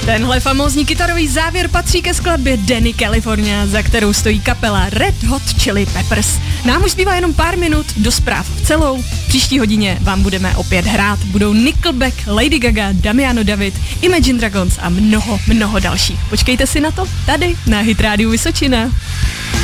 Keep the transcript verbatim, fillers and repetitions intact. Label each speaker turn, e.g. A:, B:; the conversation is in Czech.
A: Tenhle famózní kytarový závěr patří ke skladbě Danny California, za kterou stojí kapela Red Hot Chili Peppers. Nám už zbývá jenom pár minut do zpráv celou. V příští hodině vám budeme opět hrát. Budou Nickelback, Lady Gaga, Damiano David, Imagine Dragons a mnoho, mnoho dalších. Počkejte si na to tady na Hit Rádiu Vysočina.